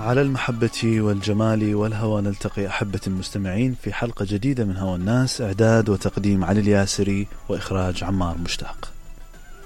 على المحبة والجمال والهوى نلتقي أحبة المستمعين في حلقة جديدة من هوى الناس. إعداد وتقديم علي الياسري وإخراج عمار مشتاق.